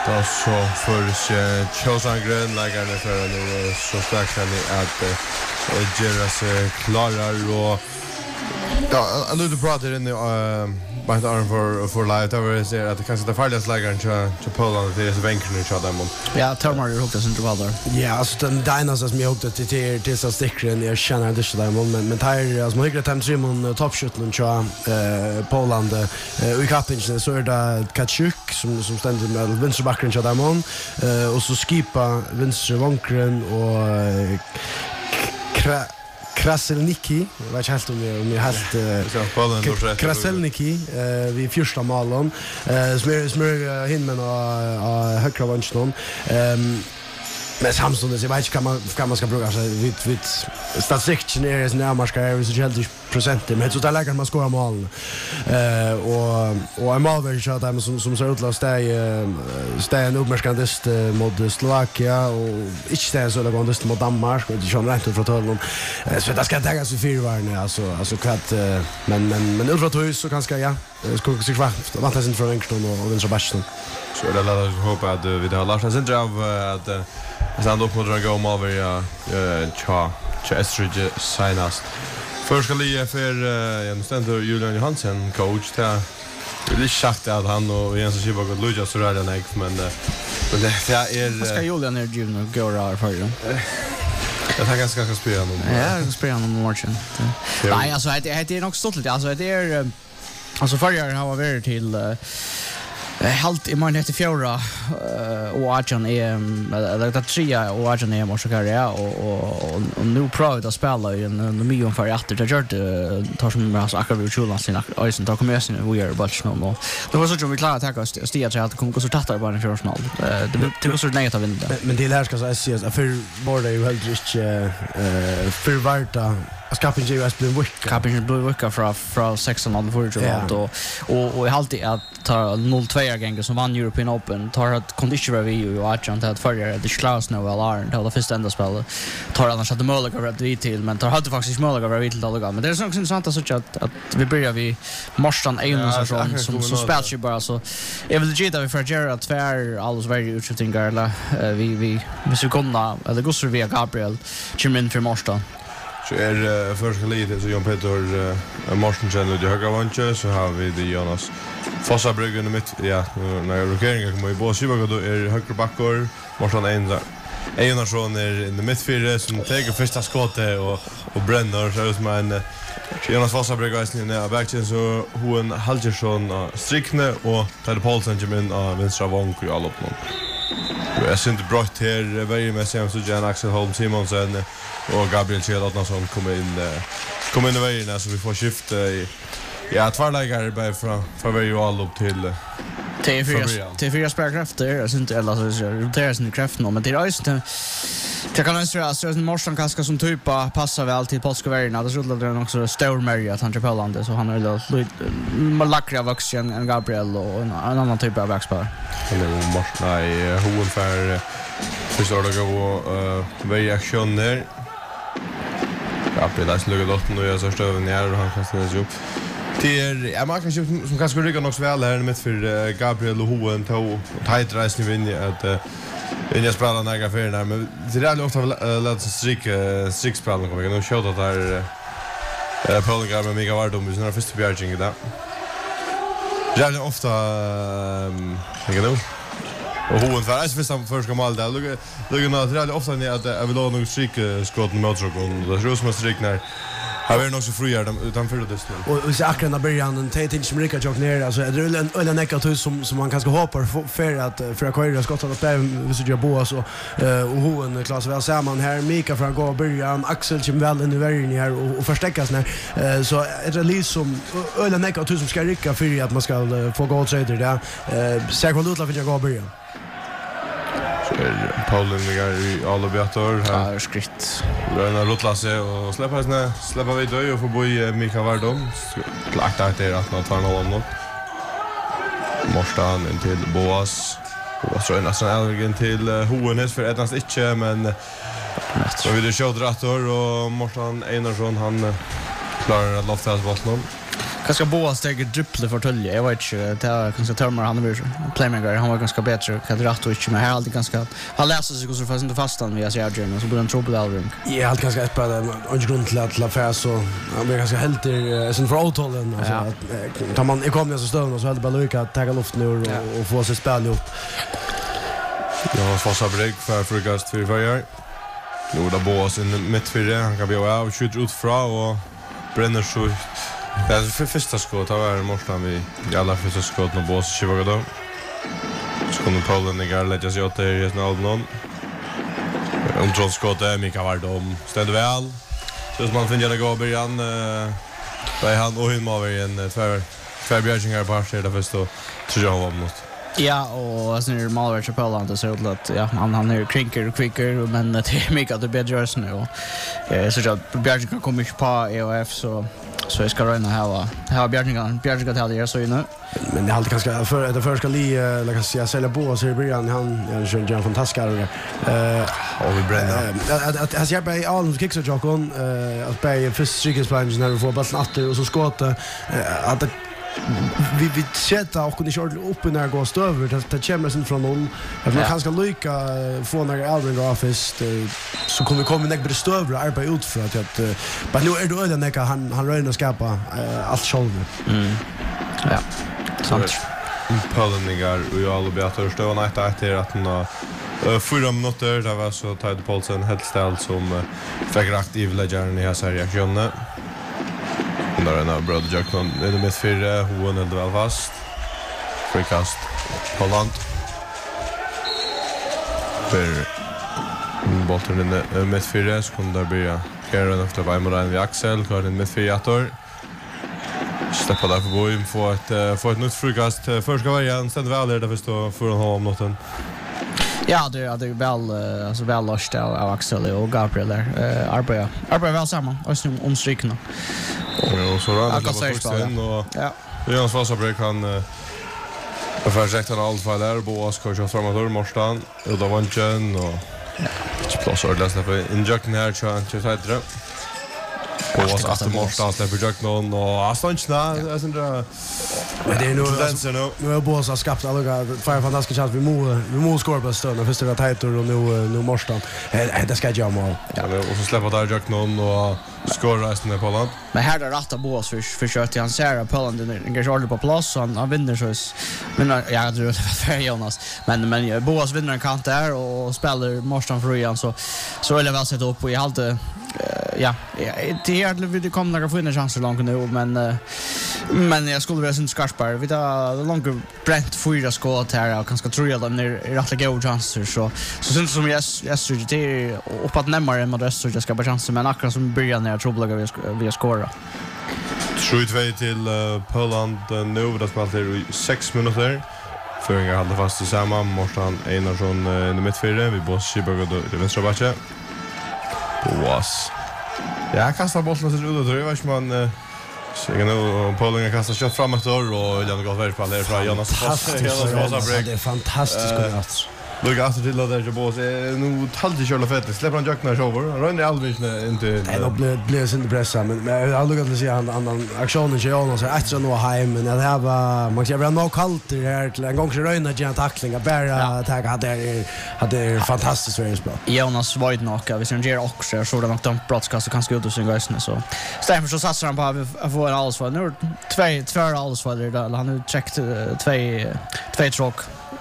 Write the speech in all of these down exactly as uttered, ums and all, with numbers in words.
Då så för Chosangren lägger för nu så strax kan ni att göra sig klara och ja, en lite bra där inne bara ett arm för för live över så att det kanske det farligaste lägaren till till Polen det är så vänken och så dem. Ja, Tormar har hookat inte väl där. Ja, alltså den Dinas som jag hookat till till till så stickren jag känner det så där men men tar alltså man hyggligt temtrim och toppshot och så eh Polen och i kappen så är det Kachuk som som ständer med vänsterbacken så där man eh och så skipa vänster vankren och Kraselniki, jag vet inte om jag om jag helt Kraselniki eh vid första målen eh smör smör himmen och högra vänstern ehm men samtidigt så vet jag kan man kan man ska bruka så vid vid statistiken är det närmare ska är så helt procent men så där lägger man skora mål eh och och en mål så där som som ser ut att stäja stäja uppmärksamhet mot Slovakia och inte stäja så långt just mot Danmark och det känns rätt för tollen så det ska ta så fyra varje alltså alltså kvart men men men ultra tror så kanske ja ska sig kvart vänta sen från Engström och vänstra backen så det låter hoppa att vi har lärt oss inte av att sen då kommer det gå om över ja cha cha Estridge senast först ska lige för jag ständer Julian Johansson coach där det är schakt att han och Jens Schibba går Lucas så där nej men men det är ska Julian är ju gå där för ju jag tänker ska ska spela någon ja jag ska spela någon matchen nej alltså det är nog stort lite alltså det är alltså förr har varit till halt i man heter Fjora och Arjan är eller det trea och Arjan är måste göra och och nu prövar att spela i en miljon för att det gör det tar som alltså akkurat Julian sin Isen tar kommer sin we are but no det var så att vi klarade att ta oss stiga till att komma så tattar bara för final det det var så negativt vinna men det här ska så ses för borde ju helt inte för varta Skapen J S blir wicka. Skapen blir wicka från från sexton för Jordan och och och alltid att ta noll två gånger som vann European Open tar att condition review och Arjan att förra det Klaus nu väl är till det första ända spelet tar annars att det möjliga rätt vid till men tar hade faktiskt möjliga rätt till alla men det är så intressant att att att vi börjar vi Marstan en så som som som spelar ju bara så är väl legit att vi för Gerard tvär alls very interesting girl vi vi vi ska kunna eller gå så via Gabriel Chimin för Marstan. Så är första lite så Jon Peter Mortensen och högra vänster så har vi det Jonas Fossabryggen mitt ja när regeringen kommer i bås ju då är högra backor Morten Einza Einarsson är in the midfield som tar första skottet och och bränner så som en Jonas Fossabryggen är backen så hon Halgersson Strickne och tar Paulsen Jimin av vänstra vänk och alla upp någon. Jag syns det brott här väldigt med sig så Jan Axel Holm Simonsen och Gabriel Kjeldnason kommer in kommer in i vägen så vi får skifta i ja tvärläggare bara från för vi ju all upp till T fyra T fyra spärkrafter jag syns inte eller så roterar sin kraft nu men det är just det kan man säga så en Marston kaska som typa passar väl till polska världen det skulle det också stor Maria att han tror på landet så han är lite malakra vuxen en Gabriel och en annan typ av backspar. Det är Marston nej hon för förstår det gå variationer. Gabriel är lugg låt nu jag så stöven ner och han kastar sig upp. Till jag man kanske som kanske rycker nog väl här med för Gabriel och Hohen tog tight race nu vinner att in jag spelar några för där men det är ofta lätt att stryka sex spelare kommer nu show att där eh Paul Gabriel mega vart om så när första bjärging där. Jag är ofta jag vet och Hohen för att första första mål där lugg lugg nå det är ofta ni att jag vill ha några stryka skott mot och det är som stryk när har vi nog så friar utan för det just och så akkurat när början den tänkte inte Amerika jag ner alltså det är en en negativ som som man kanske hoppar för att för att köra skottarna där vi så gör bås och och hon klarar väl samman här Mika från gå början Axel kommer väl in i vägen här och, och förstäckas när så är det liksom en negativ som ska rycka för att man ska få gå åt sig där eh så jag vill jag gå början Paulen i alla bjattor här ja, skritt. Lörna Rotlasse och släppa snä släppa vi då och få bo i Mika Vardom. Klart att det är att man tar någon annan. Morstan in till Boas. Boas tror nästan Elgen till Hoenes för ettans inte men så vi det show drator och Morstan Einarsson han klarar att lofta bollen. Kanske Boa steger dribble för tölje. Jag vet inte, det är ganska törmar han är playmaker. Han var ganska bättre. Kadrat och inte, men här är alltid ganska... Han läser sig så fast inte fastan via Sergio, så blir han tro på det aldrig. Ja, jag har ganska ett på det. Och grund till att lära så han blir ganska helt i sin förhållanden. Alltså, tar man i kommer så stövna så är det bara lycka att ta luften ur och, och få sig spel upp. Ja, Fossa Brygg för frukast för fyra. Nu där Boa sin mittfyra. Han kan bli av, skjuter ut fra och bränner så. Det är för första skott av är Morsland vi i alla första skott på Boa Chivago då. Så kommer Polen i gar lägga sig åt det i snällen. Och John Scott är mycket vart om städ väl. Så man finner det går början eh där han och hon var en två två björningar på första där först då tror jag var mot. Ja, och sen är det Malver till Polen så att ja, han han är krinker och kvicker men det är mycket att det blir just nu. Eh så att Björn kan komma på E O F så så jag ska räna här här Björn Björn ska ta det så nu. Men det är alltid ganska för det första li lägga sig sälja på så i början han är ju en fantastisk eh och vi bränner. Att att jag bei all kicks och Jokon eh att bei först psykisk när vi får bollen åter och så skottar att vi vi sätter och kunde köra upp när går stöver det det kommer sen från noll att man kanske lycka få några Alvin Office så kommer vi komma ner på stöver arbeta ut för att att men nu är det öden när han han rör och skapa allt själv. Mm. Ja. Sant. Polenningar och jag alla beatar stå och näta efter att han fyra minuter där var så Tide Paulsen helt ställd som fick rakt i ledgern i här serien. Där är en bröd Jackson i det mitt fyra hon är väl fast. Frikast Holland. För bollen in det mitt fyra skulle börja Karen efter Weimaran vid Axel kvar in mitt fyra åter. Släppa där för Boim få ett få ett nytt frikast först ska vara sen väl där för stå för att ha om någon. Ja, det är det är väl alltså väl lost av Axel och Gabriel där. Eh arbeta. Arbeta väl samman och så omstrykna. Och så rör det på sen och ja. Jonas Fossabreak han har försökt han allt för där Boa ska köra framåt ur Morstan och då vann Jen och plats och läsa på injekten här så han kör vidare. Boa efter Morstan släpper Jackson och Astanchna är sen där. Men det är nog den nu nu är Boa så skapat alla fyra fantastiska chans vi må vi må skora på stund först det var Titor och nu nu Morstan. Det ska jag mål. Ja, och så släpper där Jackson och skora resten på land. Men här där rätta Boas för försökte han ser på Polen den engagerar ordentligt på plats så han vinner så men jag tror det var för Jonas men men Boas vinner en kant där och spelar Morstan för igen så så vill jag väl sätta upp och i allt ja det är det vi kommer några fina chanser långt nu men men jag skulle vilja syns skarpare vi tar långt Brent fyra skott här och kanske tror jag de är rätt goda chanser så så syns som jag jag tror det är uppåt närmare med rest så jag ska bara chanser men akkurat som början jag tror vi vi skora. tre två till uh, Poland nu det spelar i sex minuter. Förringar håller fast i samma Morstan Einarsson uh, i mittfältet vi boss Chibago det vänstra backe. Boas. Ja, kastar bollen så ut och tror jag vet man uh, så jag nu Polen kastar skott framåt och Jan går väl på där från Jonas Fossabreak. Det är fantastiskt gott. Look after till där ju boss nu talde köra fett släpper han Jacknar över rör aldrig inte nej då blir blir sin pressa men jag har lugat att se han annan aktionen kör Jonas är extra nu hem men det här var man ska vara nog kallt det här till en gång så röna gen tacklingar bara ta hade hade fantastiskt väl spel Jonas Void nog vi ser ger också så det nog de broadcast kan skjuta sin gästen så stämmer så satsar han på att få alls för nu två två alls för det han har checkat två två tråk.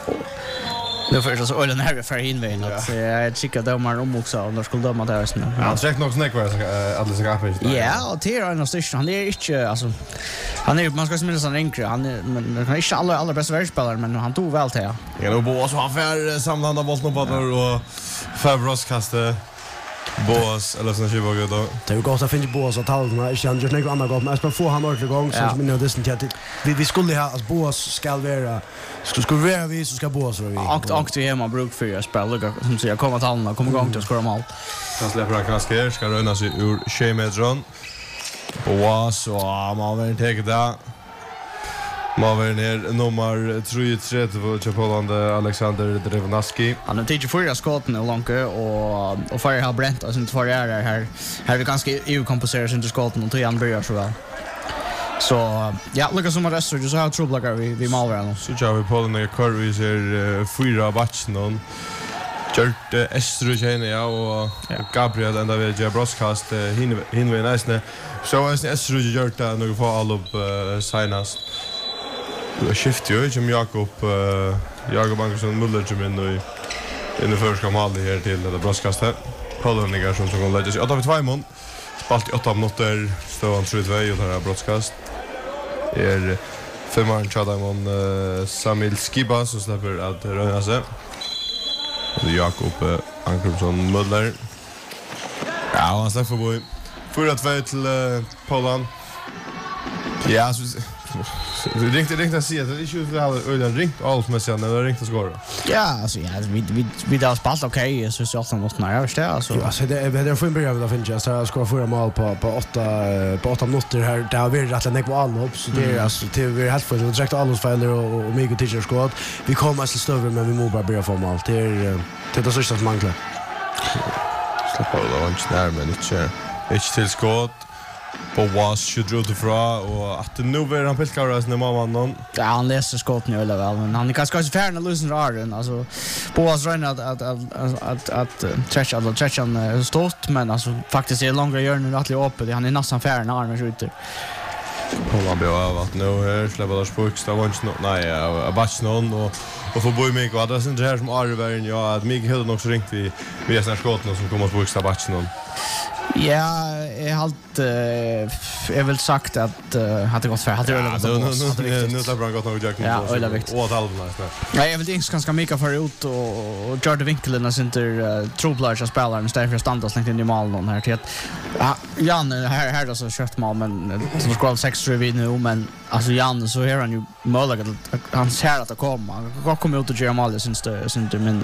Nu för så ölen här för invägen att jag tycker de har om också och då skulle de att hörs nu. Han check nog snack var alla ska ha. Ja, och det är en station. Han är inte alltså han är man ska smila sån enkelt. Han är men han är inte alla alla bästa världsspelare men han tog väl till. Ja, då Boas han för samlanda bollen på där och Fabros kaste Boas eller såna Chibago då. Det är gott att finna Boas att talna. Jag känner just något annat gott men jag får han ordentligt igång så som innan det till vi vi skulle ha att Boas ska vara ska ska vara vi så ska Boas vara vi. Och och till hemma bruk för jag spelar som säger komma talna komma igång till skora mål. Han släpper han kasker ska röna sig ur Shemedron. Boas och man vill ta det. Man vill ner nummer tre tre för Poland Alexander Drevnaski. Han har tagit fyra skotten och långt och och för har bränt och inte för är här här är det ganska E U komposerar sin skotten och till han börjar så väl. Så ja, Lucas som rester så har trubbelagar vi vi malvar nu. Så jag vi på den kurvis är fyra batchen och Gjort Estrogene ja och Gabriel ända vid jag broadcast hin hin vid nästan så är det Estroge gjort där några få all upp senast. Det skiftar ju som Jakob Jakob Magnusson Muller som in i i det första målet här till det broadcastet. Pollen ligger som som lägger sig. Åtta vid två mål. Spalt i åtta minuter står han tre två och det här broadcast. Är femman Chadamon Samuel Skiba som släpper att röna sig. Jakob Ankrumsson Muller. Ja, han släpper på fyra två till uh, Polen. Ja, så det ringte ringte att säga att det är ju för att öle ringt allt med sen eller ringt att skåra. Ja, alltså ja, vi vi vi där spalt okej så så att något när jag alltså. Ja, så det är det får börja med att finna så jag ska få mål på på åtta på åtta minuter här. Det har vi rätt att lägga all upp så det är alltså till vi helt för att direkt alla fel och och mycket teacher skott. Vi kommer alltså stöver men vi måste bara börja få mål till till det sista som manglar. Släppa det var inte när men inte inte till skott. På was should draw the fra och att det nu är han pilkaras när man någon. Ja, han läser skott nu eller väl men han är ganska färna lösen raren alltså på was run att att att att att trächa eller trächan stort men alltså faktiskt är långa hjörnan rättligt uppe han är nästan färna armen skjuter. På man blir av att nu här släpper det spux där var inte nej jag batch någon och och får bo mig och det är inte här som Arveren ja att mig hade nog så ringt vi vi är snart skotten som kommer på extra batch någon. Ja, jag har alltid jag vill sagt att hade gått för hade det nu nu tar bra gott nog jag ja, och det viktigt. Och att albumet nästan. Ja, jag vill inte ganska mycket för ut och och Jordan Winkelen center trubblar spelaren istället för att stanna slängt in i mål någon här till att ja, Jan här här då så kört mål men som skål sex tre vid nu men alltså Jan så här han ju möjligt att han ser att det kommer. Han kommer ut och gör mål syns det syns det minne.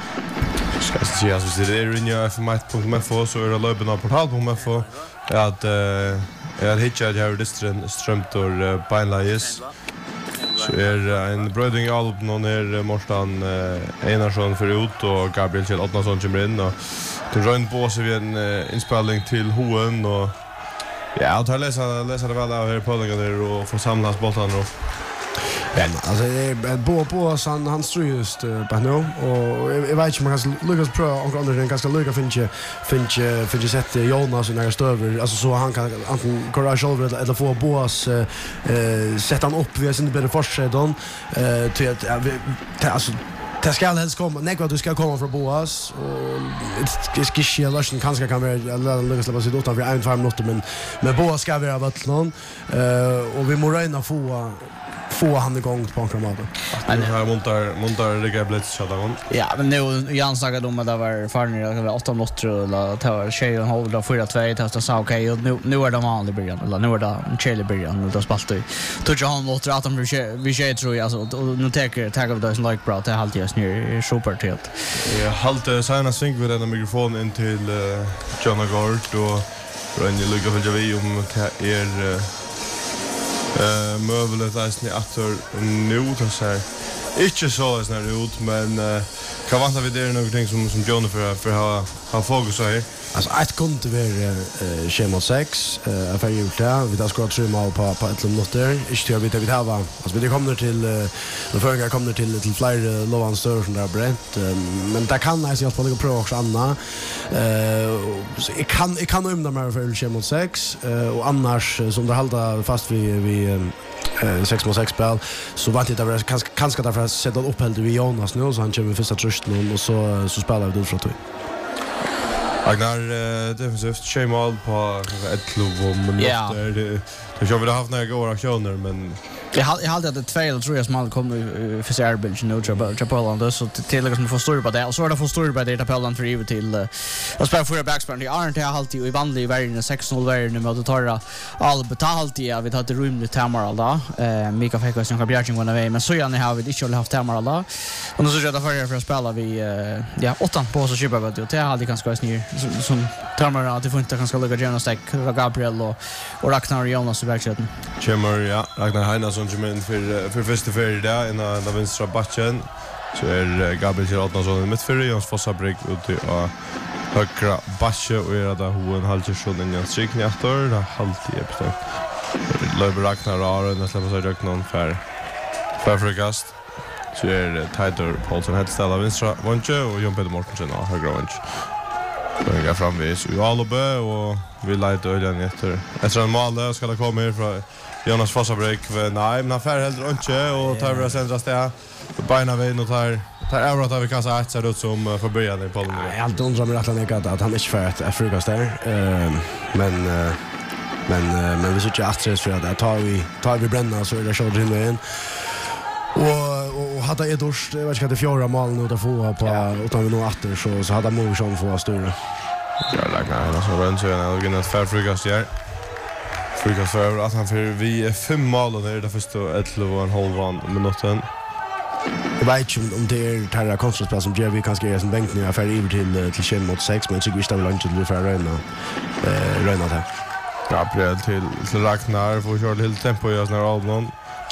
Ska jag säga så det är in jag för mig punkt med för så är det löpen på portal på med för att jag hittar jag har det strömt och Beinleis så är en bröding all någon är Morstan Einarsson för ut och Gabriel Kjell Ottnarsson kommer in och de rör på sig vid en inspelning till Hoen och ja, att läsa läsa det väl av här på den och få samlas bollarna och men alltså det är bo på han han står just på nu och jag vet inte om man kan Lucas Pro och andra den ganska Lucas finche finche finche sätta Jonas när stöver alltså så han kan antingen courage över eller få Boas eh sätta han upp vi är inte bättre försädon eh till att alltså det ska helst komma nej vad du ska komma från Boas och det ska ske lösen kanske kan vi Lucas släppa sig åt av en fem minuter men med Boas ska vi ha varit någon eh och vi måste räna få få han igång på konkurrensen. Men här montar montar det gablets så där. Ja, men nu Jan sa att det var farner det var åtta minuter eller ta tjej och hålla fyra två testa så okej och nu nu är det vanlig början eller nu är det en chili början och då spalt du. Tror jag han låter att de vi tjej tror jag alltså nu tar tag av det som like bra till halt just nu super till. Jag halt såna synk med den mikrofon in till John Agard och Ronny Lucas vill jag vi om är Eh möbler där är ni åter nu då så här. Inte så är det ut men kan vanta vi det någonting som som John för för ha ha fokus här. Alltså ett kunde vara schema sex eh för gjort det vi där ska tre mål på på ett minuter. Inte jag vet vi har va. Alltså vi kommer till den förra kommer till till fler Lovan Störsson där Brent men det kan jag se på några prov också Anna. Eh så jag kan jag kan umda mer för schema sex och annars som det hålla fast vi vi sex mot sex spel så vart det där kanske kanske därför att sätta upp helt vi Jonas nu så han kommer första trusten och så så spelar vi ut från två. Agnar defensivt schemal på ett klubb och minuter det det har vi haft några goda aktioner men jag har jag hade det två eller tre som hade kommit för Serbic nu tror jag på Polen så till liksom få stor på det och så är det få stor på det Polen för över till att spela för backspel det är inte alltid i vanlig världen sex noll världen med att ta all betalt ja vi hade rum det Tamara då eh Mika fick oss några bjärging var väg men så gärna har vi inte haft Tamara då och nu så jag för för att spela vi ja åtta på så köpa det och det hade ganska snir som Tamara att det får inte ganska lugga Jonas Stack Gabriel och och Ragnar och Jonas i verkligheten. Chamber ja Ragnar Heina som kommer för för första för där i den vänstra backen så är Gabriel Kjellåtnason i mittfältet Jens Fossabrig ute och högra backe och är där hon halter så den jag stryker efter det halvtid bestämt. Löber Ragnar och Aron att släppa sig rakt någon för för frukast. Så är Tider Paulsen headstall av vänstra vänster och Jon Peter Mortensen av högra vänster. Så jag går framvis i Alube och vi leder ölen efter. Efter en mål ska det komma här från Jonas Fossabreak. Nej, men han fär heller inte och tar vi sända steg. Beina vägen och tar tar över att vi kan säga att ser ut som för början i pollen. Jag alltid undrar mig att han inte att han inte för att frukast där. Men men men vi sitter att stress för att tar vi tar vi bränna så är det kör in igen. Och och hade ett års jag vet inte det fjärde mål nu att få på utan vi nog åter så så hade Movision få större. Ja, lägga så runt så jag går ner för frukast här. Frukast för att han för vi är fem mål och det är det första elva och en halv minuten. Jag vet inte om det är tärra konstrådsplats som Jerry kan skriva som bänk nu affär över till till tjugo mot sex men jag tycker vi ska väl inte bli för röna eh röna där. Gabriel till till Ragnar får köra lite tempo i oss när Alban.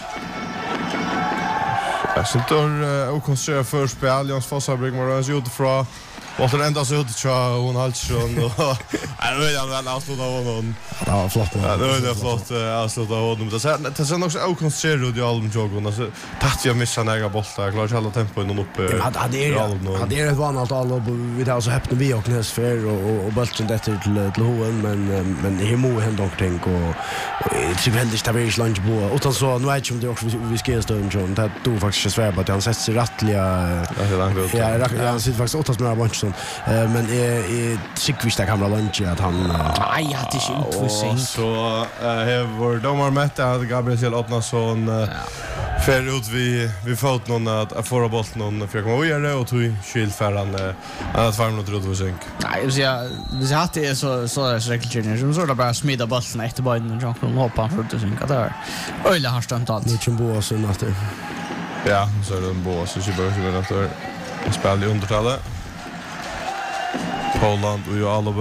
Jag sitter och konstruerar förspel Jans Fossabring Morans utifrån. Och den enda så ut tror hon Halsson och jag vet inte väl avsluta honom. Ja, flott. Ja, det är flott avsluta honom. Det är det är också okonstruerat i Alban jogon alltså tatt jag missa några bollar klart alla tempo in uppe. Ja, det är det är ett vanligt all vi har så häpna vi och näs för och och bollen där till till hoen men men det må hända någonting och det är väldigt stabilt lunch på utan så nu vet jag om det också vi ska stå en John det då faktiskt svär på att han sätter sig rättliga. Ja, han sitter faktiskt åt oss med bunch Eh men är tycker vi kamera lunch att han nej jag hade inte utvisning så eh vår domar mätte att Gabriel Otnason för ut vi vi fått någon att få bollen någon för komma vidare och tog skilfärran att farma något utvisning. Nej så jag vi hade det så så är regeln som så där bara smida bollen efter bollen och Jean hoppa för utvisning att det öle har stämt allt. Det är ju så att ja så är det en bås så ju börjar vi efter spela i undertalet. Poland och ju alla